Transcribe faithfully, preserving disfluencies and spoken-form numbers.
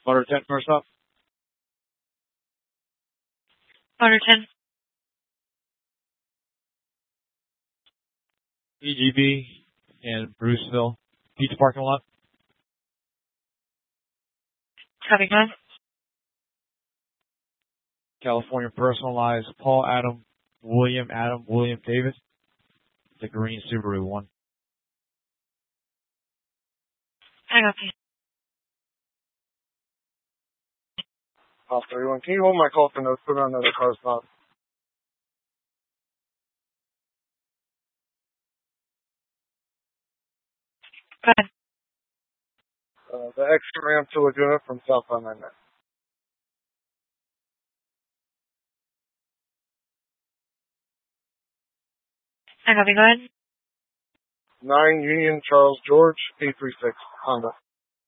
Butter ten first up. Butter ten. E G B in Bruceville. Pizza parking lot. Copy that. California personalized. Paul Adam, William Adam, William David. The green Subaru one. I copy. Off thirty-one. Can you hold my call for notes? Put it on another car's spot. Go ahead. Uh, the extra ramp to Laguna from southbound nine nine. I copy. Go ahead. nine Union Charles George eight three six Honda.